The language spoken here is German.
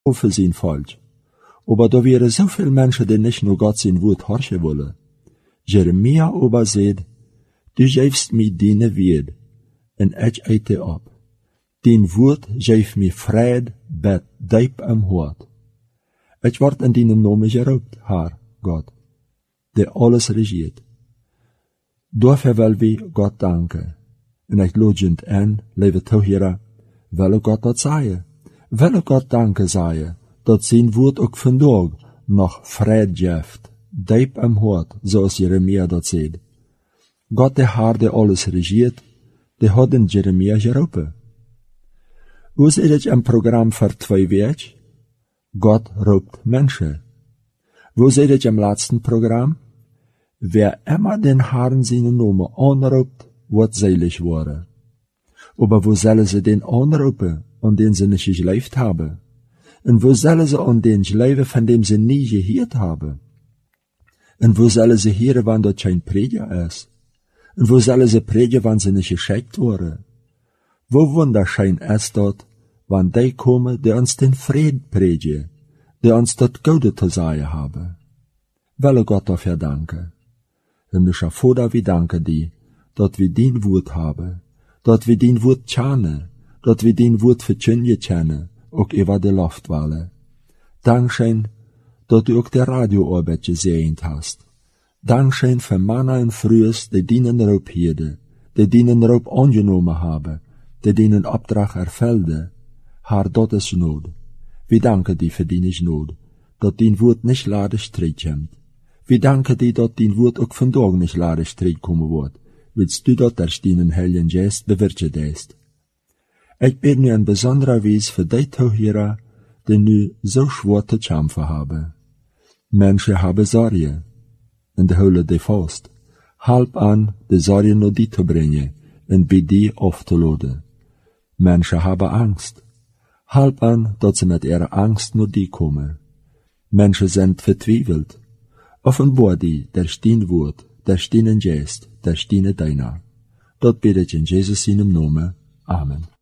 für sein falsch. Aber da wäre so viel Menschen, die nicht nur Gott sein Wort horchen wollen. Jeremia aber sagt, du gibst mir deine Wert, und ich eite ab. Dein Wort geeft mir Fried, bet diep am Hart. Ich word in deinem Namen geraubt, Herr Gott, der alles regiert. Dafür will wir Gott danken. Und ich lodgend an, lieve Tohira, will Gott dat sagen. Will Gott danken sagen, dat sein Wort auch vandaag noch Fried geeft, diep am Hart, zoals Jeremia dat sagt. Gott der Herr, der alles regiert, der hat den Jeremia geroepen. Hoe is het een Programm voor 2 weken? Gott roept Menschen. Wo seht ihr im letzten Programm? Wer immer den Herrn seine Namen anruft, wird selig worden. Aber wo sollen sie den anrufen, an den sie nicht gelebt haben? Und wo sollen sie an den leben, von dem sie nie gehört haben? Und wo sollen sie hören, wenn dort kein Prediger ist? Und wo sollen sie predigen, wenn sie nicht geschickt wurden? Wo wunderschön ist dort, wenn die kommen, die uns den Frieden predigen, die uns das Gute zu sagen haben. Will Gott dafür danken. Himmlischer Vater, wir danken dir, dass wir dein Wort haben, dass wir dein Wort kennen, dass wir dein Wort verkündigen können, auch über die Luftwelle. Dankeschön, dass du auch die Radioarbeit gesegnet hast. Dankeschön für Männer und Frühes, die deinen Raub hielten, die deinen Raub angenommen haben, die deinen Auftrag erfüllten. Herr, dat is Not. Wir danken dir für deine Not, dass dein Wort nicht lade Streit kommt. Wir danken dir, dass dein Wort auch vandaag nicht lade Streit kommen wird, willst du dat durch deinen Heiligen Geist bewirken hast. Ich bin nu in besonderer Weise für die Tohira, die nu so schwer zu kämpfen haben. Menschen haben Sorge, und die holen die fast. Halb an, die Sorge nur die zu bringen, und bei dir aufzuladen. Menschen haben Angst. Halb an, dass sie mit ihrer Angst nur die kommen. Menschen sind vertwiebelt. Offenbar die, der dein Wort, der deinen Geist, der deine Deiner. Dort bete ich in Jesus seinem Namen. Amen.